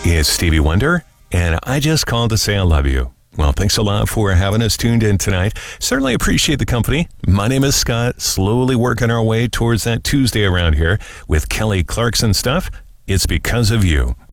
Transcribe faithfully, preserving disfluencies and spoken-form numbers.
It's Stevie Wonder, and I just called to say I love you. Well, thanks a lot for having us tuned in tonight. Certainly appreciate the company. My name is Scott, slowly working our way towards that Tuesday around here with Kelly Clarkson stuff. It's because of you.